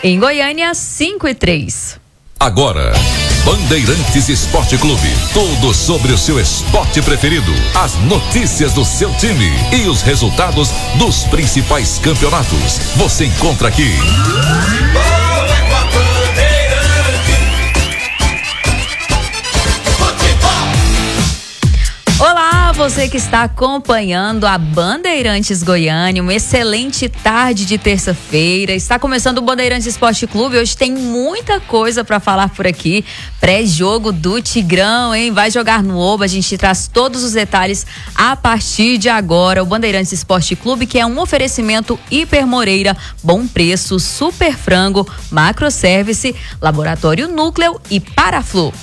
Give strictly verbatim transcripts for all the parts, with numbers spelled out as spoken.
Em Goiânia, cinco e três. Agora, Bandeirantes Esporte Clube. Tudo sobre o seu esporte preferido. As notícias do seu time e os resultados dos principais campeonatos. Você encontra aqui. Olá, você que está acompanhando a Bandeirantes Goiânia, uma excelente tarde de terça-feira. Está começando o Bandeirantes Esporte Clube. Hoje tem muita coisa para falar por aqui. Pré-jogo do Tigrão, hein? Vai jogar no Oba. A gente traz todos os detalhes a partir de agora. O Bandeirantes Esporte Clube, que é um oferecimento Hiper Moreira, Bom Preço, Super Frango, Macroservice, Laboratório Núcleo e Paraflu.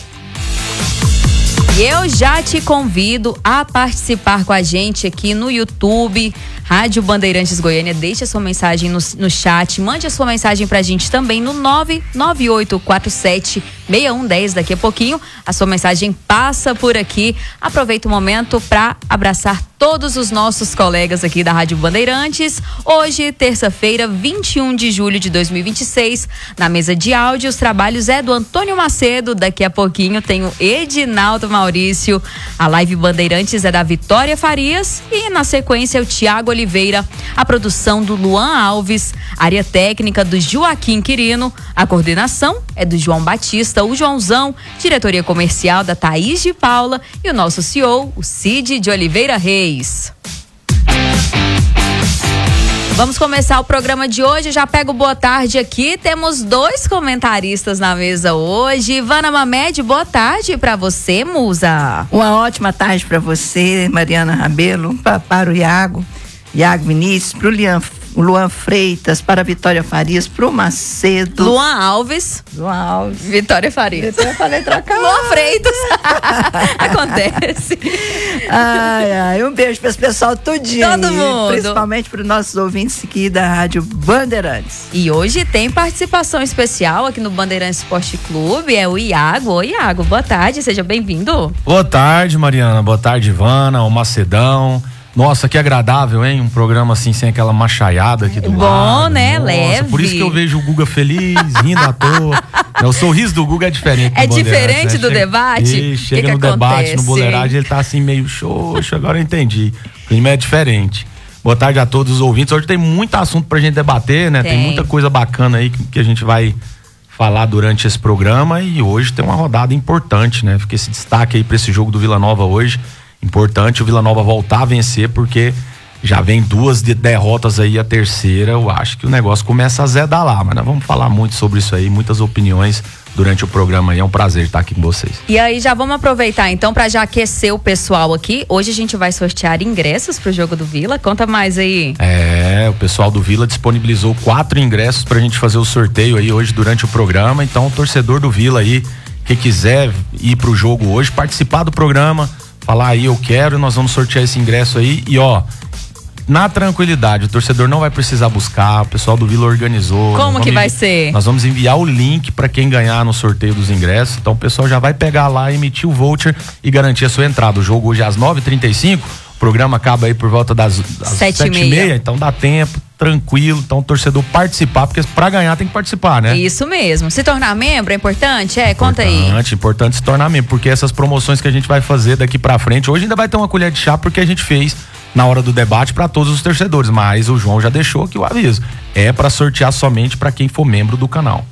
E eu já te convido a participar com a gente aqui no YouTube, Rádio Bandeirantes Goiânia. Deixe a sua mensagem no, no chat, mande a sua mensagem pra gente também no nove nove oito quatro sete seis um um zero. Daqui a pouquinho a sua mensagem passa por aqui. Aproveita o momento para abraçar todos os nossos colegas aqui da Rádio Bandeirantes. Hoje, terça-feira, vinte e um de julho de dois mil e vinte e seis, na mesa de áudio, os trabalhos é do Antônio Macedo. Daqui a pouquinho tem o Edinaldo Maurício. A live Bandeirantes é da Vitória Farias e na sequência o Tiago Oliveira. A produção do Luan Alves, área técnica do Joaquim Quirino, a coordenação é do João Batista, o Joãozão, diretoria comercial da Thaís de Paula e o nosso C E O, o Cid de Oliveira Reis. Vamos começar o programa de hoje. Eu já pego boa tarde aqui. Temos dois comentaristas na mesa hoje. Ivana Mamed, boa tarde para você, Musa. Uma ótima tarde para você, Mariana Rabelo, para o Iago, Iago Vinícius, para o Lian O Luan Freitas, para a Vitória Farias, pro Macedo. Luan Alves. Luan Alves. Vitória Farias. Eu falei trocar. Luan Freitas. Acontece. Ai, ai, um beijo para esse pessoal todinho. Todo aí, mundo. Principalmente para os nossos ouvintes aqui da Rádio Bandeirantes. E hoje tem participação especial aqui no Bandeirantes Esporte Clube, é o Iago. Oi, Iago, boa tarde, seja bem-vindo. Boa tarde, Mariana, boa tarde, Ivana, o Macedão. Nossa, que agradável, hein? Um programa assim, sem aquela machaiada aqui do Bom, lado. Bom, né? Nossa, leve. Por isso que eu vejo o Guga feliz, rindo à toa. O sorriso do Guga é diferente. É diferente, né? Do chega, debate? E chega que no que debate, acontece? no boleiragem, ele tá assim meio xoxo, agora eu entendi. O clima é diferente. Boa tarde a todos os ouvintes. Hoje tem muito assunto pra gente debater, né? Tem, tem muita coisa bacana aí que, que a gente vai falar durante esse programa e hoje tem uma rodada importante, né? Fica esse destaque aí pra esse jogo do Vila Nova hoje. Importante o Vila Nova voltar a vencer, porque já vem duas de derrotas aí, a terceira, eu acho que o negócio começa a zedar lá, mas nós vamos falar muito sobre isso aí, muitas opiniões durante o programa aí, é um prazer estar aqui com vocês. E aí já vamos aproveitar então para já aquecer o pessoal aqui, hoje a gente vai sortear ingressos pro jogo do Vila, conta mais aí. É, o pessoal do Vila disponibilizou quatro ingressos pra gente fazer o sorteio aí hoje durante o programa, então o torcedor do Vila aí, que quiser ir pro jogo hoje, participar do programa, falar aí, eu quero, nós vamos sortear esse ingresso aí e ó, na tranquilidade, o torcedor não vai precisar buscar, o pessoal do Vila organizou. Como que vai ser? Nós vamos enviar o link para quem ganhar no sorteio dos ingressos, então o pessoal já vai pegar lá, emitir o voucher e garantir a sua entrada. O jogo hoje é às nove e trinta e cinco, o programa acaba aí por volta das, das sete e meia, então dá tempo, tranquilo, então o torcedor participar, porque para ganhar tem que participar, né? Isso mesmo, se tornar membro é importante? É, conta aí. Importante, importante se tornar membro, porque essas promoções que a gente vai fazer daqui pra frente, hoje ainda vai ter uma colher de chá, porque a gente fez na hora do debate para todos os torcedores, mas o João já deixou aqui o aviso, é para sortear somente para quem for membro do canal.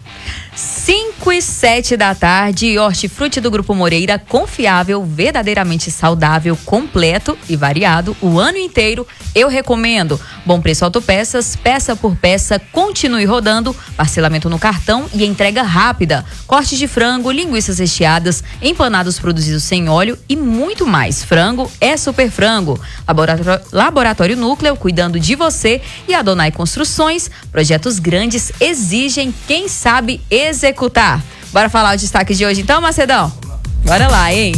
cinco e sete da tarde, hortifruti do Grupo Moreira, confiável, verdadeiramente saudável, completo e variado o ano inteiro. Eu recomendo. Bom preço autopeças, peça por peça, continue rodando, parcelamento no cartão e entrega rápida. Cortes de frango, linguiças recheadas, empanados produzidos sem óleo e muito mais. Frango é Super Frango. Laboratório, Laboratório Núcleo, cuidando de você, e a Donai Construções. Projetos grandes exigem quem sabe executar. Bora falar o destaque de hoje então, Macedão? Bora lá, hein?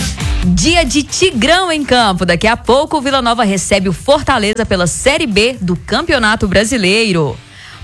Dia de Tigrão em campo. Daqui a pouco o Vila Nova recebe o Fortaleza pela Série B do Campeonato Brasileiro.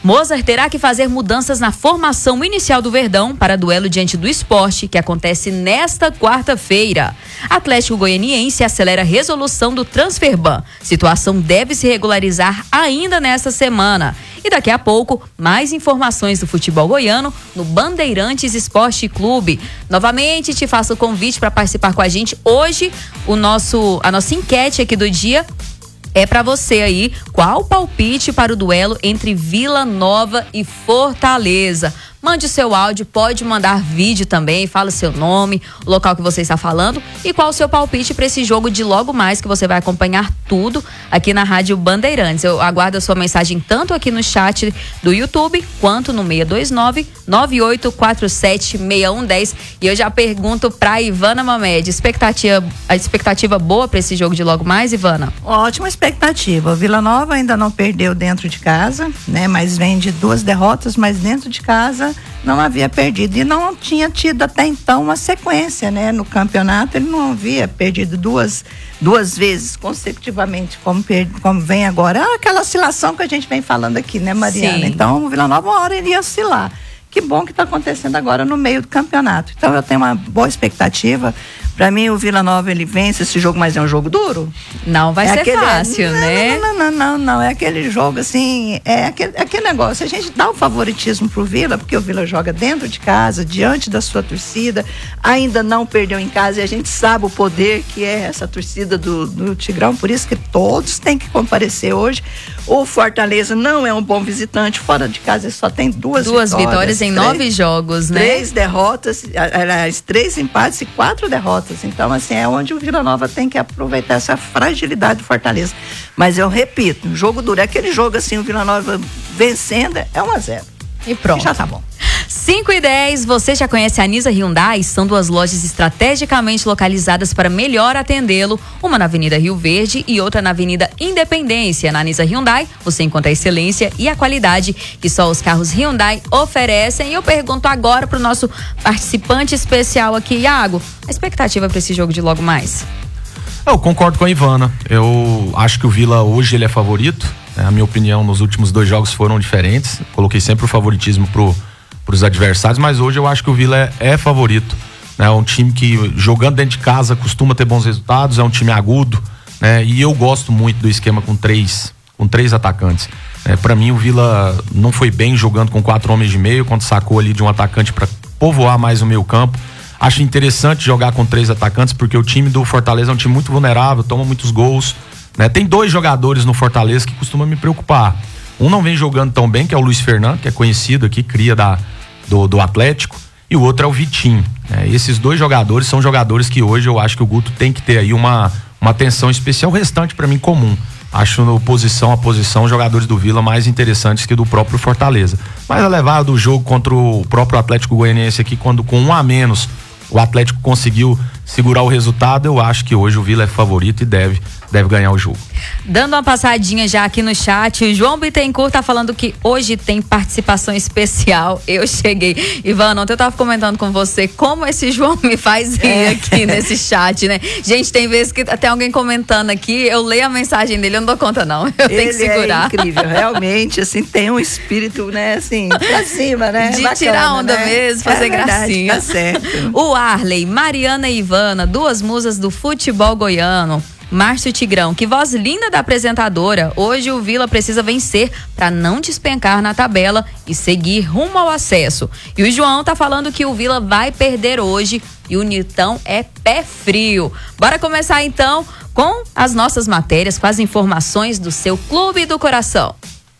Mozart terá que fazer mudanças na formação inicial do Verdão para duelo diante do Sport, que acontece nesta quarta-feira. Atlético Goianiense acelera a resolução do Transferban. Situação deve se regularizar ainda nesta semana. E daqui a pouco, mais informações do futebol goiano no Bandeirantes Esporte Clube. Novamente, te faço o convite para participar com a gente. Hoje, o nosso, a nossa enquete aqui do dia é para você aí, qual o palpite para o duelo entre Vila Nova e Fortaleza? Mande o seu áudio, pode mandar vídeo também, fala o seu nome, o local que você está falando e qual o seu palpite para esse jogo de logo mais, que você vai acompanhar tudo aqui na Rádio Bandeirantes. Eu aguardo a sua mensagem tanto aqui no chat do YouTube quanto no seis dois nove, nove oito quatro sete, seis um um zero. E eu já pergunto para Ivana Mamed, expectativa, a expectativa boa para esse jogo de logo mais, Ivana? Ótima expectativa. O Vila Nova ainda não perdeu dentro de casa, né? Mas vem de duas derrotas, mas dentro de casa não havia perdido e não tinha tido até então uma sequência, né? No campeonato ele não havia perdido duas, duas vezes consecutivamente, como, per, como vem agora. É aquela oscilação que a gente vem falando aqui, né, Mariana? Sim. Então o Vila Nova uma hora iria oscilar. Que bom que está acontecendo agora no meio do campeonato. Então eu tenho uma boa expectativa. Para mim o Vila Nova ele vence esse jogo, mas é um jogo duro? Não vai é ser aquele, fácil, não, né? Não, não, não, não, é aquele jogo assim, é aquele, é aquele negócio, a gente dá o favoritismo pro Vila, porque o Vila joga dentro de casa, diante da sua torcida, ainda não perdeu em casa e a gente sabe o poder que é essa torcida do, do Tigrão, por isso que todos têm que comparecer hoje. O Fortaleza não é um bom visitante, fora de casa ele só tem duas, duas vitórias. Duas vitórias em três, nove jogos, né? Três derrotas, aliás, três empates e quatro derrotas. Então, assim, é onde o Vila Nova tem que aproveitar essa fragilidade do Fortaleza. Mas eu repito, jogo duro, é aquele jogo assim, o Vila Nova vencendo é um a zero. E pronto. Já tá bom. cinco e dez, você já conhece a Nisa Hyundai? São duas lojas estrategicamente localizadas para melhor atendê-lo. Uma na Avenida Rio Verde e outra na Avenida Independência. Na Nisa Hyundai, você encontra a excelência e a qualidade que só os carros Hyundai oferecem. E eu pergunto agora pro nosso participante especial aqui, Iago, a expectativa para esse jogo de logo mais? Eu concordo com a Ivana. Eu acho que o Vila hoje ele é favorito. A minha opinião, nos últimos dois jogos foram diferentes. Coloquei sempre o favoritismo pro para os adversários, mas hoje eu acho que o Vila é, é favorito, né? É um time que jogando dentro de casa costuma ter bons resultados, é um time agudo, né? E eu gosto muito do esquema com três, com três atacantes. É, para mim o Vila não foi bem jogando com quatro homens de meio, quando sacou ali de um atacante para povoar mais o meio campo. Acho interessante jogar com três atacantes, porque o time do Fortaleza é um time muito vulnerável, toma muitos gols, né? Tem dois jogadores no Fortaleza que costumam me preocupar. Um não vem jogando tão bem, que é o Luiz Fernando, que é conhecido aqui, cria da, do, do Atlético, e o outro é o Vitinho. É, esses dois jogadores são jogadores que hoje eu acho que o Guto tem que ter aí uma, uma atenção especial. O restante, para mim, comum. Acho no posição a posição jogadores do Vila mais interessantes que do próprio Fortaleza. Mas a levada do jogo contra o próprio Atlético Goianiense aqui, quando com um a menos o Atlético conseguiu segurar o resultado, eu acho que hoje o Vila é favorito e deve, deve ganhar o jogo. Dando uma passadinha já aqui no chat, o João Bittencourt tá falando que hoje tem participação especial. Eu cheguei. Ivana, ontem eu tava comentando com você como esse João me faz rir é. aqui nesse chat, né? Gente, tem vezes que tem alguém comentando aqui, eu leio a mensagem dele, eu não dou conta não, eu Ele tenho que segurar. É incrível, realmente, assim, tem um espírito, né, assim, pra cima, né? De Bacana, tirar onda, né? Mesmo, fazer é verdade, gracinha. Tá certo. O Arley, Mariana e Ivana, duas musas do futebol goiano. Márcio Tigrão, que voz linda da apresentadora. Hoje o Vila precisa vencer para não despencar na tabela e seguir rumo ao acesso. E o João tá falando que o Vila vai perder hoje e o Nitão é pé frio. Bora começar então com as nossas matérias, com as informações do seu Clube do Coração.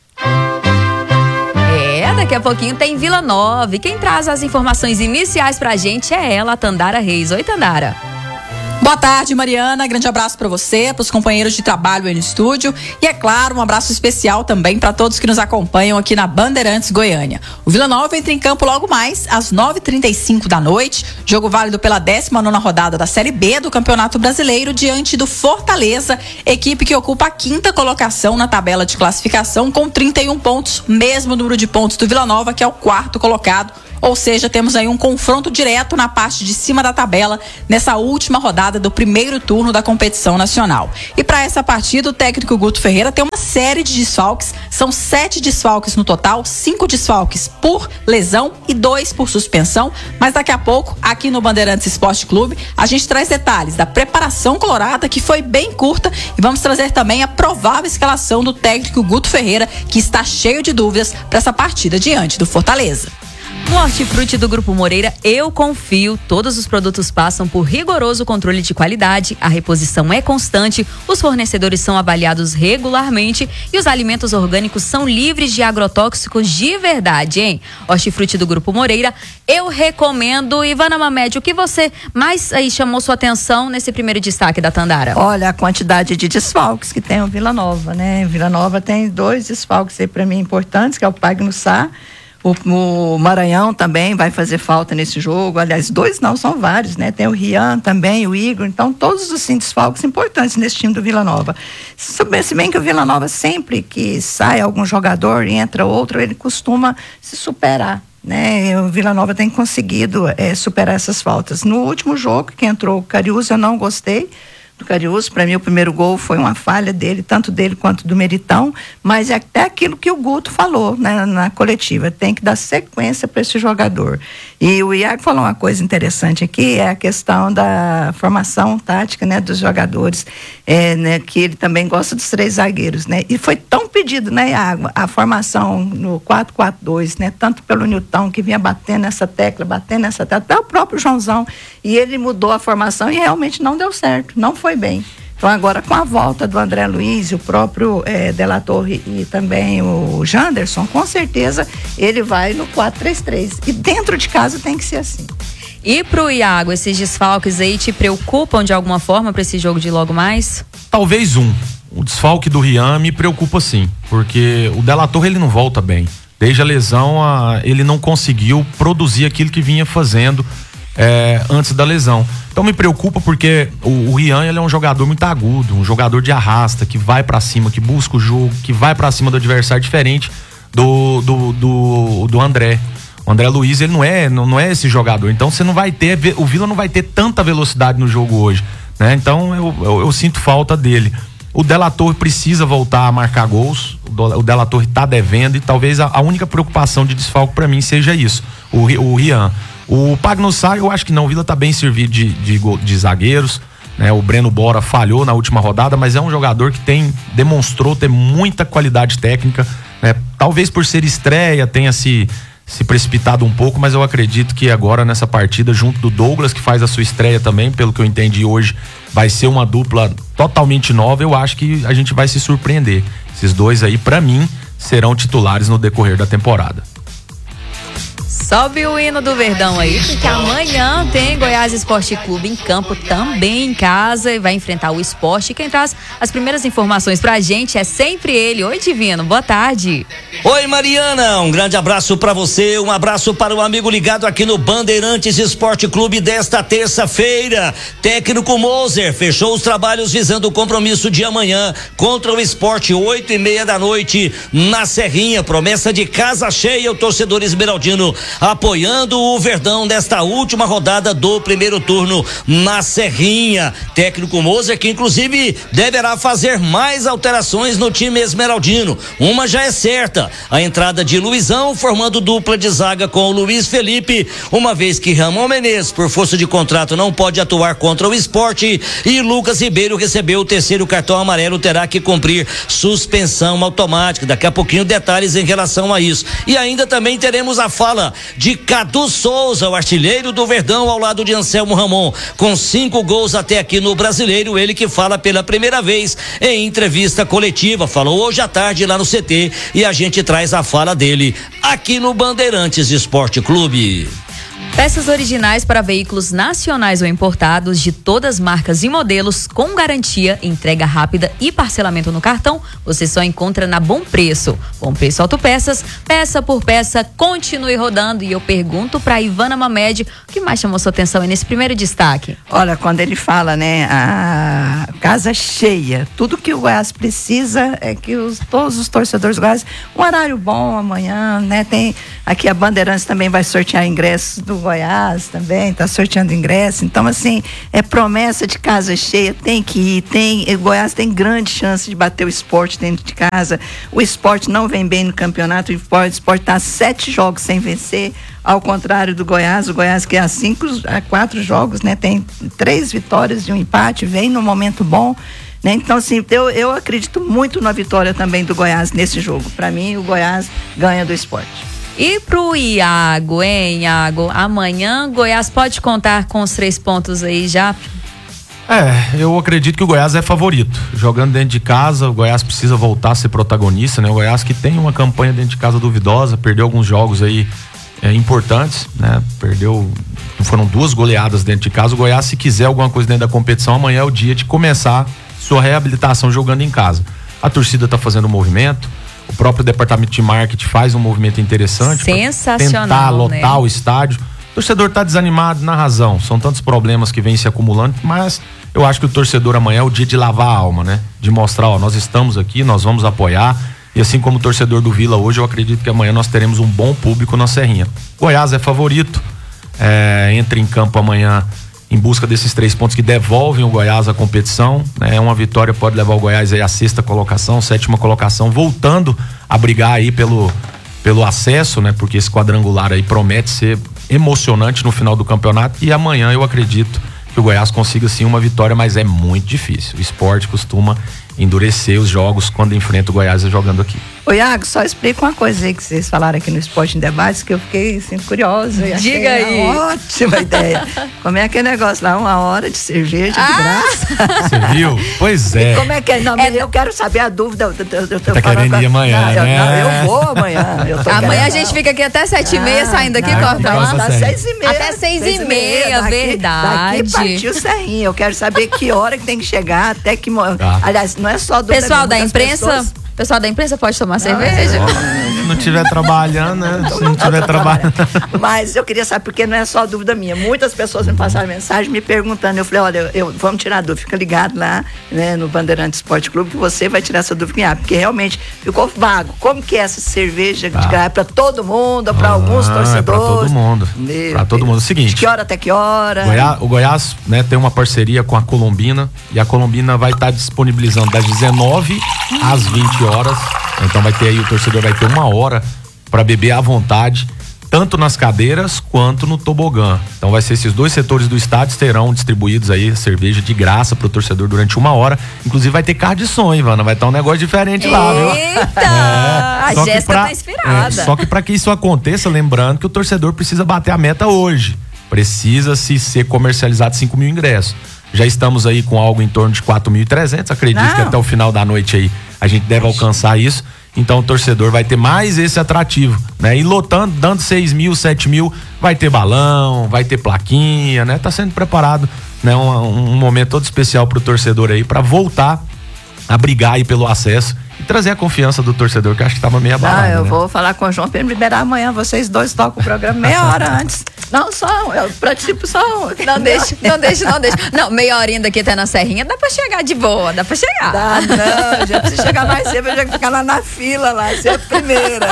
É, daqui a pouquinho tem Vila Nova. E quem traz as informações iniciais pra gente é ela, Tandara Reis. Oi, Tandara. Boa tarde, Mariana. Grande abraço para você, para os companheiros de trabalho aí no estúdio e, é claro, um abraço especial também para todos que nos acompanham aqui na Bandeirantes Goiânia. O Vila Nova entra em campo logo mais às nove e trinta e cinco da noite, jogo válido pela décima nona rodada da Série B do Campeonato Brasileiro diante do Fortaleza, equipe que ocupa a quinta colocação na tabela de classificação com trinta e um pontos, mesmo número de pontos do Vila Nova, que é o quarto colocado. ou seja, temos aí um confronto direto na parte de cima da tabela nessa última rodada do primeiro turno da competição nacional. E para essa partida, o técnico Guto Ferreira tem uma série de desfalques, são sete desfalques no total, cinco desfalques por lesão e dois por suspensão, mas daqui a pouco, aqui no Bandeirantes Esporte Clube, a gente traz detalhes da preparação colorada, que foi bem curta, e vamos trazer também a provável escalação do técnico Guto Ferreira, que está cheio de dúvidas para essa partida diante do Fortaleza. No Hortifruti do Grupo Moreira, eu confio. Todos os produtos passam por rigoroso controle de qualidade, a reposição é constante, os fornecedores são avaliados regularmente e os alimentos orgânicos são livres de agrotóxicos de verdade, hein? Hortifruti do Grupo Moreira, eu recomendo. Ivana Mamed, o que você mais aí chamou sua atenção nesse primeiro destaque da Tandara? Olha, a quantidade de desfalques que tem o Vila Nova, né? Vila Nova tem dois desfalques aí para mim importantes, que é o Pagno Sá. O, o Maranhão também vai fazer falta nesse jogo. Aliás, dois não, são vários, né? Tem o Rian também, o Igor. Então, todos os assim, desfalques importantes nesse time do Vila Nova. Se bem que o Vila Nova, sempre que sai algum jogador e entra outro, ele costuma se superar, né? O Vila Nova tem conseguido é, superar essas faltas. No último jogo, que entrou o Cariúza, eu não gostei do Cariúza. Para mim, o primeiro gol foi uma falha dele, tanto dele quanto do Meritão, mas é até aquilo que o Guto falou, né, na coletiva, tem que dar sequência para esse jogador. E o Iago falou uma coisa interessante aqui, é a questão da formação tática, né, dos jogadores, é, né, que ele também gosta dos três zagueiros, né, e foi tão pedido, né, Iago, a formação no quatro quatro dois, né, tanto pelo Nilton, que vinha batendo nessa tecla, batendo nessa tecla, até o próprio Joãozão, e ele mudou a formação e realmente não deu certo, não foi bem. Então agora com a volta do André Luiz, o próprio é, De La Torre e também o Janderson, com certeza ele vai no quatro três três. E dentro de casa tem que ser assim. E pro Iago, esses desfalques aí te preocupam de alguma forma para esse jogo de logo mais? Talvez um. O desfalque do Rian me preocupa sim, porque o De La Torre ele não volta bem. Desde a lesão, a, ele não conseguiu produzir aquilo que vinha fazendo É, antes da lesão. Então me preocupa porque o, o Rian ele é um jogador muito agudo, um jogador de arrasta, que vai pra cima, que busca o jogo, que vai pra cima do adversário, diferente do, do, do, do André. O André Luiz ele não é, não, não é esse jogador. Então você não vai ter, o Vila não vai ter tanta velocidade no jogo hoje, né? Então eu, eu, eu sinto falta dele. O De La Torre precisa voltar a marcar gols. O De La Torre tá devendo e talvez a, a única preocupação de desfalque pra mim seja isso, o, o Rian. O Pagno Sá, eu acho que não, o Vila tá bem servido de, de, de zagueiros, né? O Breno Bora falhou na última rodada, mas é um jogador que tem, demonstrou ter muita qualidade técnica, né? Talvez por ser estreia tenha se, se precipitado um pouco, mas eu acredito que agora nessa partida, junto do Douglas, que faz a sua estreia também, pelo que eu entendi hoje, vai ser uma dupla totalmente nova. Eu acho que a gente vai se surpreender. Esses dois aí, pra mim, serão titulares no decorrer da temporada. Sobe o hino do Verdão aí, porque amanhã tem Goiás Esporte Clube em campo, também em casa, e vai enfrentar o Sport. E quem traz as primeiras informações pra gente é sempre ele. Oi, Divino, boa tarde. Oi, Mariana, um grande abraço pra você, um abraço para o amigo ligado aqui no Bandeirantes Esporte Clube desta terça-feira. Técnico Moser fechou os trabalhos visando o compromisso de amanhã contra o Sport, oito e meia da noite, na Serrinha. Promessa de casa cheia, o torcedor esmeraldino apoiando o Verdão nesta última rodada do primeiro turno na Serrinha. Técnico Moser que inclusive deverá fazer mais alterações no time esmeraldino. Uma já é certa, a entrada de Luizão formando dupla de zaga com o Luiz Felipe, uma vez que Ramon Menezes, por força de contrato, não pode atuar contra o Sport, e Lucas Ribeiro recebeu o terceiro cartão amarelo, terá que cumprir suspensão automática. Daqui a pouquinho detalhes em relação a isso. E ainda também teremos a fala de Cadu Souza, o artilheiro do Verdão, ao lado de Anselmo Ramon, com cinco gols até aqui no Brasileiro. Ele que fala pela primeira vez em entrevista coletiva, falou hoje à tarde lá no C T, e a gente traz a fala dele aqui no Bandeirantes Esporte Clube. Peças originais para veículos nacionais ou importados de todas marcas e modelos, com garantia, entrega rápida e parcelamento no cartão, você só encontra na Bom Preço. Bom Preço Autopeças, peça por peça, continue rodando. E eu pergunto para Ivana Mamed, o que mais chamou sua atenção aí nesse primeiro destaque? Olha, quando ele fala, né, a casa cheia, tudo que o Goiás precisa é que os, todos os torcedores do Goiás, um horário bom amanhã, né, tem Aqui a Bandeirantes também vai sortear ingressos do Goiás também, está sorteando ingressos. Então, assim, é promessa de casa cheia, tem que ir. Tem, o Goiás tem grande chance de bater o Sport dentro de casa. O Sport não vem bem no campeonato, o Sport está sete jogos sem vencer, ao contrário do Goiás. O Goiás que há cinco, há quatro jogos, né? Tem três vitórias e um empate, vem num momento bom. Né? Então, assim, eu, eu acredito muito na vitória também do Goiás nesse jogo. Para mim, o Goiás ganha do Sport. E pro Iago, hein, Iago? Amanhã, Goiás pode contar com os três pontos aí já? É, eu acredito que o Goiás é favorito. Jogando dentro de casa, o Goiás precisa voltar a ser protagonista, né? O Goiás que tem uma campanha dentro de casa duvidosa, perdeu alguns jogos aí é, importantes, né? Perdeu, foram duas goleadas dentro de casa. O Goiás, se quiser alguma coisa dentro da competição, amanhã é o dia de começar sua reabilitação jogando em casa. A torcida está fazendo um movimento, o próprio departamento de marketing faz um movimento interessante. Sensacional, tentar lotar, né, o estádio. O torcedor está desanimado, na razão. São tantos problemas que vêm se acumulando, mas eu acho que o torcedor amanhã é o dia de lavar a alma, né? De mostrar, ó, nós estamos aqui, nós vamos apoiar. E assim como o torcedor do Vila hoje, eu acredito que amanhã nós teremos um bom público na Serrinha. Goiás é favorito, é, entra em campo amanhã em busca desses três pontos que devolvem o Goiás à competição, né? Uma vitória pode levar o Goiás aí à sexta colocação, sétima colocação, voltando a brigar aí pelo, pelo acesso, né? Porque esse quadrangular aí promete ser emocionante no final do campeonato, e amanhã eu acredito que o Goiás consiga sim uma vitória, mas é muito difícil. O Sport costuma endurecer os jogos quando enfrenta o Goiás jogando aqui. Ô Iago, só explica uma coisa aí que vocês falaram aqui no Esporte em Debates, que eu fiquei assim, curiosa. E Diga aí. Uma ótima ideia. Como é aquele negócio lá, uma hora de cerveja ah! de graça? Você viu? Pois é. E como é que é? Não, é, eu quero saber a dúvida. Eu, eu, eu tá querendo ir amanhã, não, eu, né? não, eu vou amanhã. Eu tô amanhã querendo, a gente não. fica aqui até sete e meia, ah, saindo aqui, não, corta não, lá. Até seis e meia. Até seis, seis e meia, meia daqui, verdade. Daqui partiu o Serrinha. Eu quero saber que hora que tem que chegar, até que... Tá. Aliás, não é só do... Pessoal da imprensa... Pessoas... Pessoal da imprensa pode tomar não, cerveja? Se não estiver trabalhando, né? Se não estiver trabalhando. Mas eu queria saber, porque não é só dúvida minha. Muitas pessoas me passaram mensagem me perguntando. Eu falei, olha, eu, eu, vamos tirar a dúvida. Fica ligado lá, né, no Bandeirantes Esporte Clube, que você vai tirar essa dúvida. Porque realmente ficou vago. Como que é essa cerveja tá. de graça? É pra todo mundo, ou pra ah, alguns torcedores? É pra todo mundo. Meu pra todo mundo. É o seguinte. De que hora até que hora? Goiás, o Goiás, né, tem uma parceria com a Colombina, e a Colombina vai estar tá disponibilizando das dezenove às vinte horas. Então vai ter aí, o torcedor vai ter uma hora para beber à vontade, tanto nas cadeiras quanto no tobogã. Então vai ser esses dois setores do estádio, terão distribuídos aí cerveja de graça pro torcedor durante uma hora. Inclusive vai ter carro de som, Ivana, vai estar um negócio diferente Eita, lá, viu? Eita! É, a Jéssica tá inspirada. É, só que para que isso aconteça, lembrando que o torcedor precisa bater a meta hoje. Precisa-se ser comercializado cinco mil ingressos. Já estamos aí com algo em torno de quatro mil e trezentos, acredito Não. que até o final da noite aí a gente deve alcançar isso. Então o torcedor vai ter mais esse atrativo, né? E lotando, dando seis mil, sete mil, vai ter balão, vai ter plaquinha, né? Tá sendo preparado, né? Um, um momento todo especial pro torcedor aí, para voltar a brigar aí pelo acesso e trazer a confiança do torcedor, que acho que tava meio abalado. Não, eu né? vou falar com o João para ele liberar amanhã, vocês dois tocam o programa meia hora antes. Não, só, eu participo só. Não deixa, não deixa, não deixa. Não, meia horinha daqui até na Serrinha, dá pra chegar de boa, dá pra chegar. Dá, não, já precisa chegar mais cedo, já ficar lá na fila, lá, ser a primeira.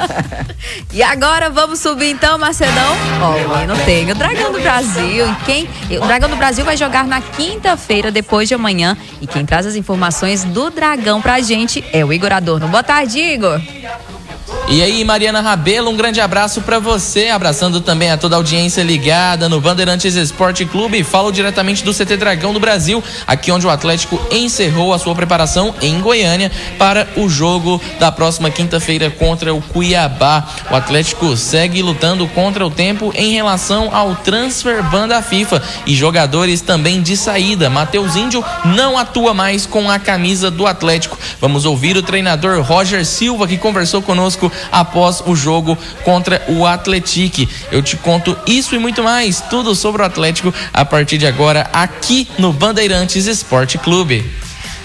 E agora vamos subir então, Macedão? Ó, oh, não tem o Dragão do Brasil. E quem, o Dragão do Brasil vai jogar na quinta-feira, depois de amanhã. E quem traz as informações do Dragão pra gente é o Igor Adorno. Boa tarde, Igor. E aí, Mariana Rabelo, um grande abraço pra você, abraçando também a toda a audiência ligada no Bandeirantes Esporte Clube. Falo diretamente do C T Dragão do Brasil, aqui onde o Atlético encerrou a sua preparação em Goiânia para o jogo da próxima quinta-feira contra o Cuiabá. O Atlético segue lutando contra o tempo em relação ao transfer ban da FIFA e jogadores também de saída. Matheus Índio não atua mais com a camisa do Atlético. Vamos ouvir o treinador Roger Silva, que conversou conosco após o jogo contra o Atlético. Eu te conto isso e muito mais, tudo sobre o Atlético a partir de agora aqui no Bandeirantes Esporte Clube.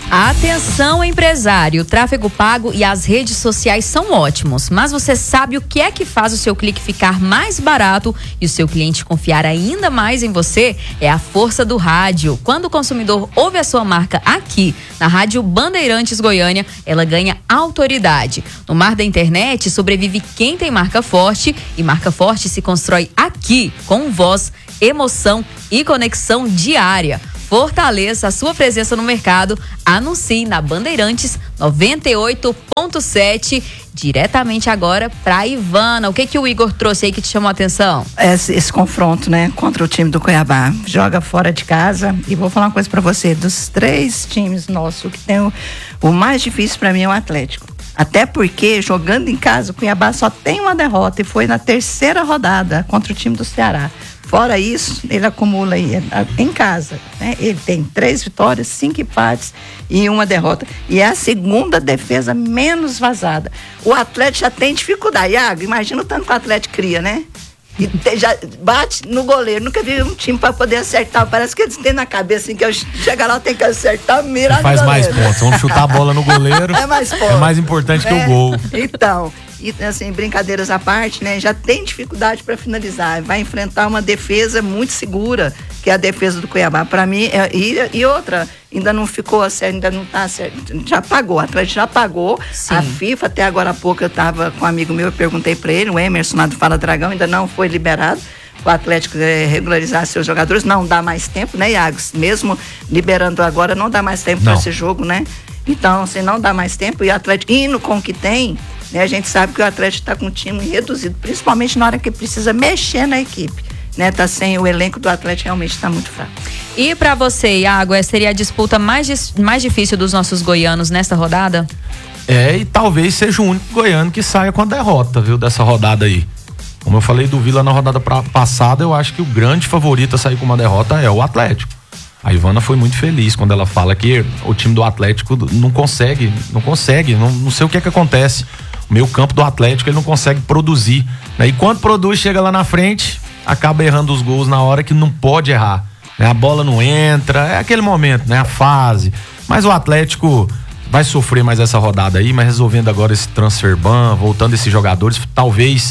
Atenção, empresário, o tráfego pago e as redes sociais são ótimos, mas você sabe o que é que faz o seu clique ficar mais barato e o seu cliente confiar ainda mais em você? É a força do rádio. Quando o consumidor ouve a sua marca aqui, na Rádio Bandeirantes Goiânia, ela ganha autoridade. No mar da internet, sobrevive quem tem marca forte, e marca forte se constrói aqui, com voz, emoção e conexão diária. Fortaleça a sua presença no mercado. Anuncie na Bandeirantes noventa e oito ponto sete, diretamente agora para Ivana. O que que o Igor trouxe aí que te chamou a atenção? Esse, esse confronto, né, contra o time do Cuiabá. Joga fora de casa. E vou falar uma coisa para você: dos três times nossos, o que tem o, o mais difícil para mim é o Atlético. Até porque, jogando em casa, o Cuiabá só tem uma derrota e foi na terceira rodada contra o time do Ceará. Fora isso, ele acumula aí, em casa, né? Ele tem três vitórias, cinco empates e uma derrota. E é a segunda defesa menos vazada. O Atlético já tem dificuldade. Iago, imagina o tanto que o Atlético cria, né? E te, já bate no goleiro. Nunca vi um time para poder acertar. Parece que eles têm na cabeça assim, que eu chego lá, eu tenho que acertar, mirar no faz goleiro. Mais pontos. Vamos chutar a bola no goleiro. É mais pontos. É mais importante é, que o gol. Então... E assim, brincadeiras à parte, né? Já tem dificuldade para finalizar. Vai enfrentar uma defesa muito segura, que é a defesa do Cuiabá. Para mim, é, e, e outra, ainda não ficou certo, ainda não tá certo. Já pagou, a Atlético já pagou. Sim. A FIFA, até agora há pouco, eu estava com um amigo meu, eu perguntei para ele, o Emerson lá do Fala Dragão, ainda não foi liberado. O Atlético é, regularizar seus jogadores, não dá mais tempo, né, Iago? Mesmo liberando agora, não dá mais tempo para esse jogo, né? Então, assim, não dá mais tempo. E o Atlético, indo com o que tem, né, a gente sabe que o Atlético está com um time reduzido, principalmente na hora que precisa mexer na equipe, né? Tá sem, o elenco do Atlético realmente está muito fraco. E para você, Iago, seria a disputa mais, mais difícil dos nossos goianos nesta rodada? É, e talvez seja o único goiano que saia com a derrota, viu, dessa rodada aí. Como eu falei do Vila na rodada pra, passada, eu acho que o grande favorito a sair com uma derrota é o Atlético. A Ivana foi muito feliz quando ela fala que o time do Atlético não consegue, não consegue, não, não sei o que é que acontece. O meio campo do Atlético, ele não consegue produzir, né? E quando produz, chega lá na frente, acaba errando os gols na hora que não pode errar, né? A bola não entra, é aquele momento, né? A fase. Mas o Atlético vai sofrer mais essa rodada aí, mas resolvendo agora esse transfer ban, voltando esses jogadores, talvez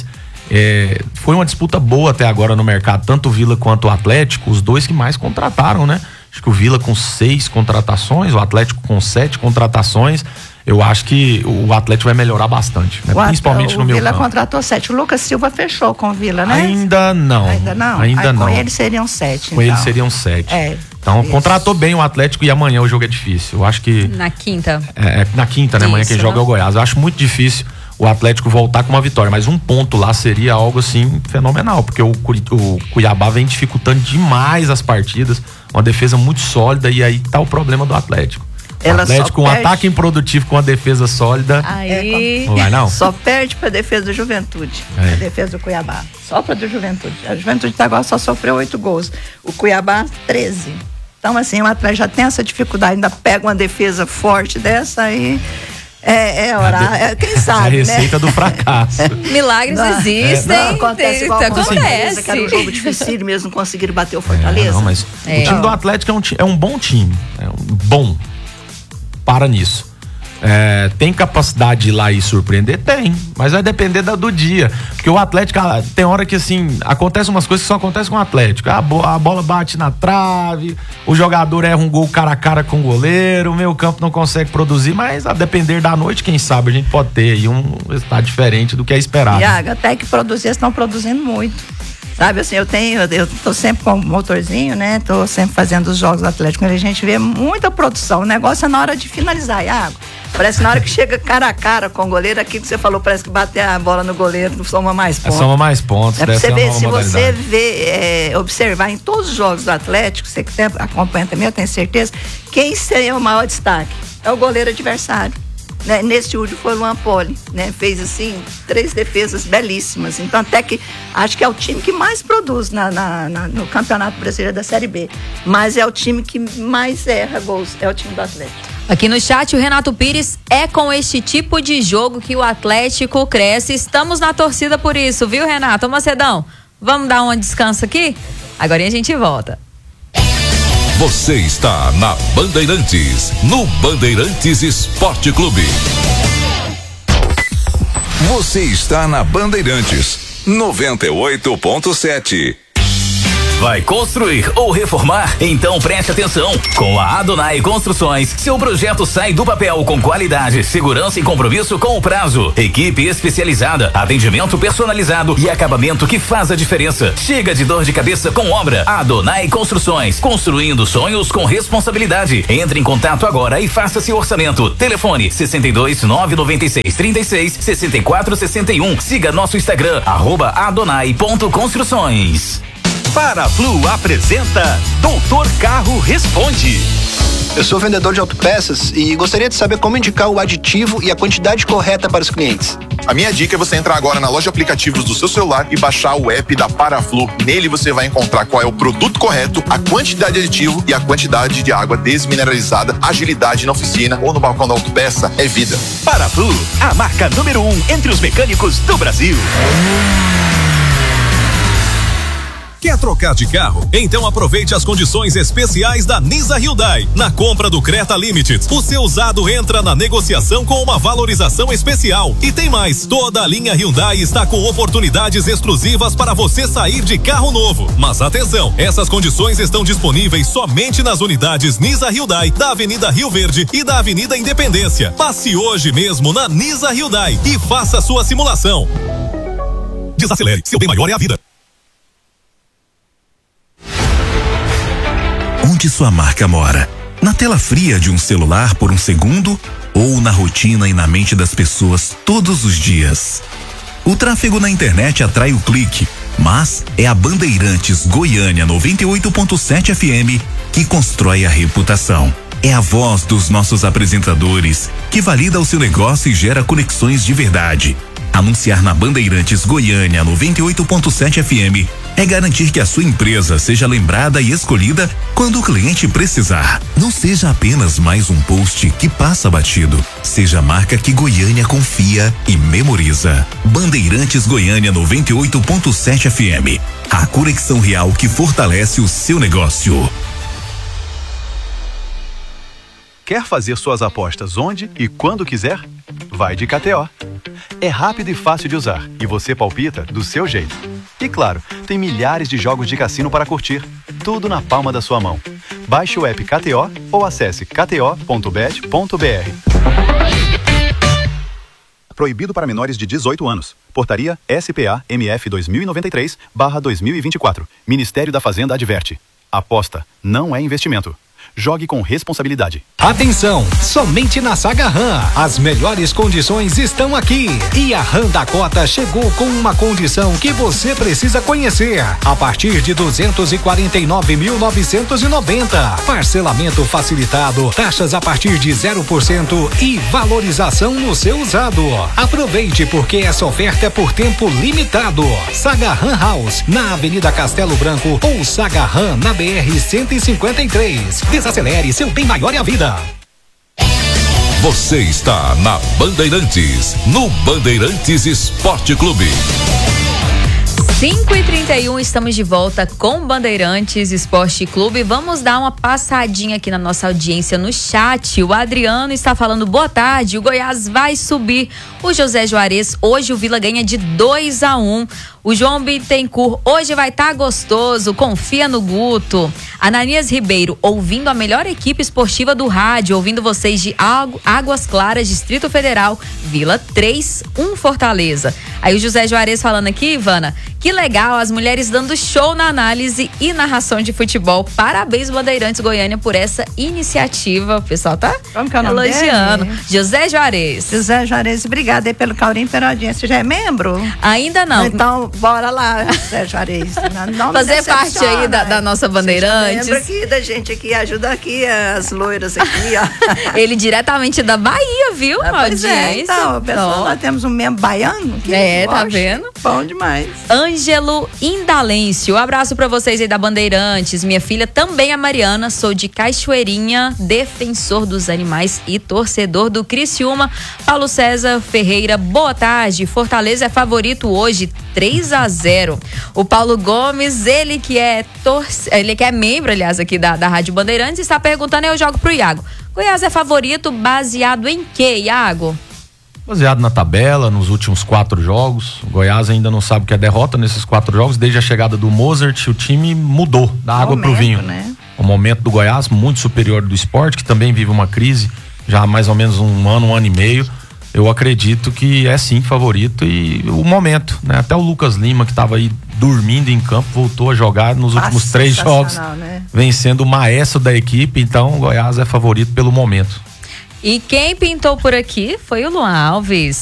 é, foi uma disputa boa até agora no mercado, tanto o Vila quanto o Atlético, os dois que mais contrataram, né? Acho que o Vila com seis contratações, o Atlético com sete contratações. Eu acho que o Atlético vai melhorar bastante, né? Principalmente o no meu Vila campo. contratou sete. O Lucas Silva fechou com o Vila, né? Ainda não. Ainda não? Ainda Aí, não. Com ele seriam sete. Com então. ele seriam sete. É, então, isso. Contratou bem o Atlético e amanhã o jogo é difícil. Eu acho que... Na quinta. É, é na quinta, né? Amanhã quem joga é o Goiás. Eu acho muito difícil o Atlético voltar com uma vitória, mas um ponto lá seria algo assim fenomenal, porque o, o Cuiabá vem dificultando demais as partidas, uma defesa muito sólida, e aí tá o problema do Atlético. O Ela Atlético, um perde... ataque improdutivo com a defesa sólida. Aí... Não vai não? Só perde pra defesa do Juventude. É. A defesa do Cuiabá. Só pra do Juventude. A Juventude agora só sofreu oito gols. O Cuiabá, treze. Então, assim, o Atlético já tem essa dificuldade, ainda pega uma defesa forte dessa aí. É, é orar, é, quem sabe, é a receita, né? Do fracasso. Milagres não, existem. Não, acontece igual com acontece. Fortaleza, que era um jogo difícil mesmo, conseguiram bater o Fortaleza. É, não, mas é. O time do Atlético é um, é um bom time. É um bom. Para nisso. É, tem capacidade de ir lá e surpreender? Tem, mas vai depender da, do dia, porque o Atlético, tem hora que assim, acontece umas coisas que só acontecem com o Atlético, a, bo, a bola bate na trave, o jogador erra um gol cara a cara com o goleiro, o meio campo não consegue produzir, mas a depender da noite, quem sabe a gente pode ter aí um resultado diferente do que é esperado. Iago, até que produzir, estão produzindo muito. Sabe, assim, eu tenho, eu tô sempre com o motorzinho, né? Tô sempre fazendo os jogos do Atlético, a gente vê muita produção. O negócio é na hora de finalizar, Iago. Parece que na hora que chega cara a cara com o goleiro, aquilo que você falou, parece que bater a bola no goleiro soma mais pontos. É, soma mais pontos. É pra você ver, se você ver, é, observar em todos os jogos do Atlético, você que acompanha também, eu tenho certeza, quem seria o maior destaque? É o goleiro adversário. Né? Nesse último foi o Luan Poli, né? Fez assim, três defesas belíssimas. Então, até que acho que é o time que mais produz na, na, na, no Campeonato Brasileiro da Série B. Mas é o time que mais erra gols, é o time do Atlético. Aqui no chat, o Renato Pires, é com este tipo de jogo que o Atlético cresce. Estamos na torcida por isso, viu, Renato? Ô, Macedão, vamos dar um descanso aqui? Agora a gente volta. Você está na Bandeirantes, no Bandeirantes Esporte Clube. Você está na Bandeirantes, noventa e oito ponto sete. Vai construir ou reformar? Então preste atenção. Com a Adonai Construções, seu projeto sai do papel com qualidade, segurança e compromisso com o prazo. Equipe especializada, atendimento personalizado e acabamento que faz a diferença. Chega de dor de cabeça com obra. Adonai Construções, construindo sonhos com responsabilidade. Entre em contato agora e faça seu orçamento. Telefone sessenta e dois, nove noventa e seis, trinta e seis, sessenta e quatro, sessenta e um. Siga nosso Instagram, arroba adonai ponto construções. Paraflu apresenta Doutor Carro Responde. Eu sou vendedor de autopeças e gostaria de saber como indicar o aditivo e a quantidade correta para os clientes. A minha dica é você entrar agora na loja de aplicativos do seu celular e baixar o app da Paraflu. Nele você vai encontrar qual é o produto correto, a quantidade de aditivo e a quantidade de água desmineralizada. Agilidade na oficina ou no balcão da autopeça é vida. Paraflu, a marca número um entre os mecânicos do Brasil. Quer trocar de carro? Então aproveite as condições especiais da Nisa Hyundai. Na compra do Creta Limited, o seu usado entra na negociação com uma valorização especial. E tem mais, toda a linha Hyundai está com oportunidades exclusivas para você sair de carro novo. Mas atenção, essas condições estão disponíveis somente nas unidades Nisa Hyundai da Avenida Rio Verde e da Avenida Independência. Passe hoje mesmo na Nisa Hyundai e faça sua simulação. Desacelere, seu bem maior é a vida. Onde sua marca mora? Na tela fria de um celular por um segundo ou na rotina e na mente das pessoas todos os dias? O tráfego na internet atrai o clique, mas é a Bandeirantes Goiânia noventa e oito ponto sete F M que constrói a reputação. É a voz dos nossos apresentadores que valida o seu negócio e gera conexões de verdade. Anunciar na Bandeirantes Goiânia noventa e oito ponto sete F M é garantir que a sua empresa seja lembrada e escolhida quando o cliente precisar. Não seja apenas mais um post que passa batido. Seja a marca que Goiânia confia e memoriza. Bandeirantes Goiânia noventa e oito ponto sete F M. A conexão real que fortalece o seu negócio. Quer fazer suas apostas onde e quando quiser? Vai de K T O. É rápido e fácil de usar e você palpita do seu jeito. E claro, tem milhares de jogos de cassino para curtir, tudo na palma da sua mão. Baixe o app K T O ou acesse k t o ponto bet ponto b r. Proibido para menores de dezoito anos. Portaria S P A M F dois mil e noventa e três barra dois mil e vinte e quatro. Ministério da Fazenda adverte. Aposta não é investimento. Jogue com responsabilidade. Atenção, somente na Saga Ram. As melhores condições estão aqui. E a Ram Dakota chegou com uma condição que você precisa conhecer. A partir de duzentos e quarenta e nove mil novecentos e noventa. Parcelamento facilitado, taxas a partir de zero por cento e valorização no seu usado. Aproveite porque essa oferta é por tempo limitado. Saga Ram House, na Avenida Castelo Branco ou Saga Ram na B R cento e cinquenta e três. Desacelere, seu bem maior é a vida. Você está na Bandeirantes, no Bandeirantes Esporte Clube. cinco e trinta e um, estamos de volta com Bandeirantes Esporte Clube. Vamos dar uma passadinha aqui na nossa audiência no chat. O Adriano está falando, boa tarde, o Goiás vai subir. O José Juarez, hoje o Vila ganha de dois a um. O João Bittencourt, hoje vai estar tá gostoso, confia no Guto. Ananias Ribeiro, ouvindo a melhor equipe esportiva do rádio, ouvindo vocês de Águas Claras, Distrito Federal, Vila três, um Fortaleza. Aí o José Juarez falando aqui, Ivana, que legal, as mulheres dando show na análise e narração de futebol. Parabéns, Bandeirantes Goiânia, por essa iniciativa. O pessoal tá Como que é o nome elogiando. dele? José Juarez. José Juarez, obrigada aí pelo carinho, pela audiência. Já é membro? Ainda não. Então, bora lá, José Juarez. Não fazer parte aí da, da nossa Bandeirantes. Lembra aqui da gente aqui, ajuda aqui as loiras aqui, ó. Ele diretamente da Bahia, viu? Ah, pois audiência. É, então, pessoal, lá temos um membro baiano. Que é, gosta. Tá vendo? Bom demais. Ângelo Indalêncio, um abraço pra vocês aí da Bandeirantes. Minha filha também é Mariana, sou de Cachoeirinha, defensor dos animais e torcedor do Criciúma. Paulo César Ferreira, boa tarde. Fortaleza é favorito hoje, três a zero. O Paulo Gomes, ele que é torce... ele que é membro, aliás, aqui da, da Rádio Bandeirantes, está perguntando, eu jogo pro Iago. Goiás é favorito baseado em quê, Iago? Baseado na tabela, nos últimos quatro jogos. O Goiás ainda não sabe o que é derrota nesses quatro jogos. Desde a chegada do Mozart, o time mudou da água momento, pro vinho. Né? O momento do Goiás muito superior do Sport, que também vive uma crise já há mais ou menos um ano, um ano e meio. Eu acredito que é sim favorito e o momento, né? Até o Lucas Lima, que estava aí dormindo em campo, voltou a jogar nos ah, últimos três jogos, né? Vencendo o maestro da equipe. Então o Goiás é favorito pelo momento. E quem pintou por aqui foi o Luan Alves.